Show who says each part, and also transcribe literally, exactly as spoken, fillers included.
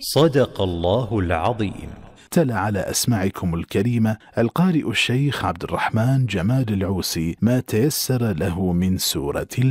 Speaker 1: صدق الله العظيم.
Speaker 2: تلا على أسماعكم الكريمة القارئ الشيخ عبد الرحمن جمال العوسي ما تيسر له من سورة